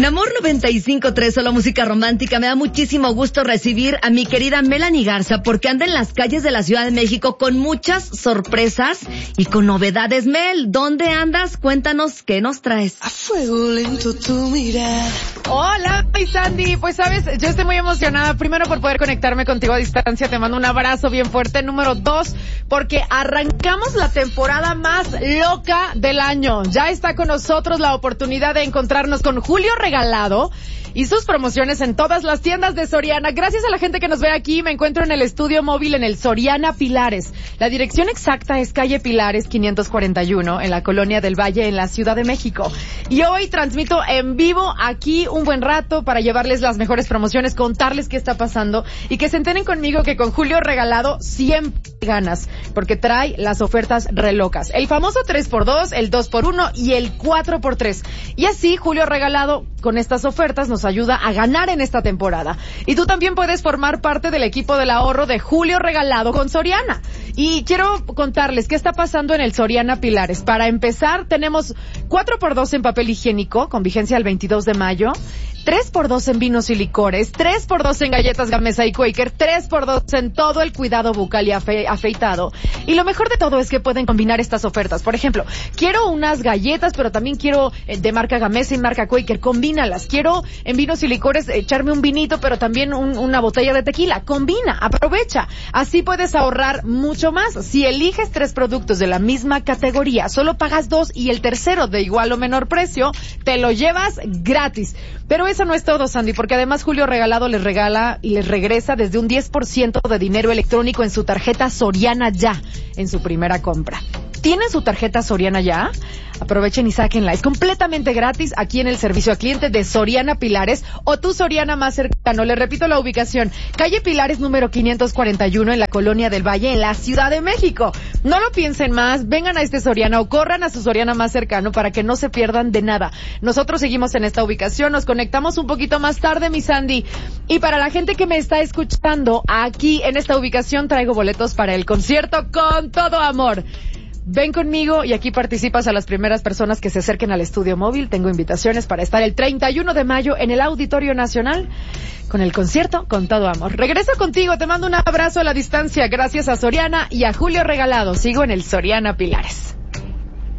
En Amor 95.3, solo música romántica, me da muchísimo gusto recibir a mi querida Melanie Garza porque anda en las calles de la Ciudad de México con muchas sorpresas y con novedades. Mel, ¿dónde andas? Cuéntanos qué nos traes. A fuego lento tu mirada. Hola, soy Sandy. Pues sabes, yo estoy muy emocionada. Primero por poder conectarme contigo a distancia. Te mando un abrazo bien fuerte. Número 2, porque arrancamos la temporada más loca del año. Ya está con nosotros la oportunidad de encontrarnos con Julio Regalado y sus promociones en todas las tiendas de Soriana. Gracias a la gente que nos ve aquí, me encuentro en el estudio móvil en el Soriana Pilares. La dirección exacta es calle Pilares 541 en la Colonia del Valle en la Ciudad de México. Y hoy transmito en vivo aquí un buen rato para llevarles las mejores promociones, contarles qué está pasando y que se enteren conmigo que con Julio Regalado siempre ganas, porque trae las ofertas re locas. El famoso 3x2, el 2x1 y el 4x3. Y así Julio Regalado con estas ofertas nos ayuda a ganar en esta temporada. Y tú también puedes formar parte del equipo del ahorro de Julio Regalado con Soriana. Y quiero contarles qué está pasando en el Soriana Pilares. Para empezar, tenemos 4x2 en papel higiénico con vigencia el 22 de mayo. 3x2 en vinos y licores, 3x2 en galletas Gamesa y Quaker, 3x2 en todo el cuidado bucal y afeitado. Y lo mejor de todo es que pueden combinar estas ofertas. Por ejemplo, quiero unas galletas, pero también quiero de marca Gamesa y marca Quaker. Combínalas. Quiero en vinos y licores echarme un vinito, pero también una botella de tequila. Combina, aprovecha. Así puedes ahorrar mucho más. Si eliges 3 productos de la misma categoría, solo pagas 2 y el tercero de igual o menor precio, te lo llevas gratis. Pero eso no es todo, Sandy, porque además Julio Regalado les regala y les regresa desde un 10% de dinero electrónico en su tarjeta Soriana Ya, en su primera compra. ¿Tienen su tarjeta Soriana Ya? Aprovechen y sáquenla. Es completamente gratis aquí en el servicio al cliente de Soriana Pilares o tu Soriana más cercano. Les repito la ubicación. Calle Pilares número 541 en la Colonia del Valle en la Ciudad de México. No lo piensen más. Vengan a este Soriana o corran a su Soriana más cercano para que no se pierdan de nada. Nosotros seguimos en esta ubicación. Nos conectamos un poquito más tarde, mi Sandy. Y para la gente que me está escuchando aquí en esta ubicación traigo boletos para el concierto Con Todo Amor. Ven conmigo y aquí participas a las primeras personas que se acerquen al estudio móvil. Tengo invitaciones para estar el 31 de mayo en el Auditorio Nacional con el concierto Con Todo Amor. Regreso contigo, te mando un abrazo a la distancia gracias a Soriana y a Julio Regalado. Sigo en el Soriana Pilares.